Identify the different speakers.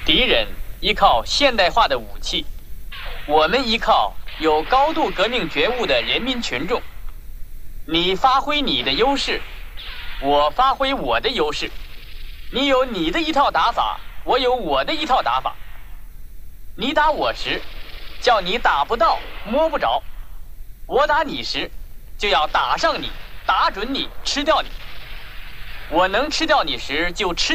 Speaker 1: 敌人依靠现代化的武器，我们依靠有高度革命觉悟的人民群众。你发挥你的优势，我发挥我的优势。你有你的一套打法，我有我的一套打法。你打我时，叫你打不到摸不着；我打你时，就要打上你，打准你，吃掉你。我能吃掉你时就吃。